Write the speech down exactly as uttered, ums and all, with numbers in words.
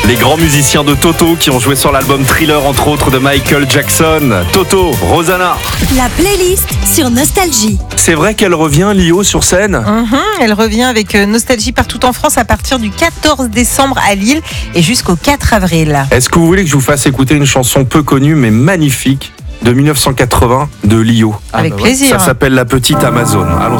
Les grands musiciens de Toto qui ont joué sur l'album Thriller, entre autres, de Michael Jackson. Toto, Rosanna. La playlist sur Nostalgie. C'est vrai qu'elle revient, Lio, sur scène? Mmh, elle revient avec Nostalgie partout en France à partir du quatorze décembre à Lille et jusqu'au quatre avril. Est-ce que vous voulez que je vous fasse écouter une chanson peu connue mais magnifique de mille neuf cent quatre-vingts de Lio? Avec plaisir. Ça s'appelle La Petite Amazone. Allons.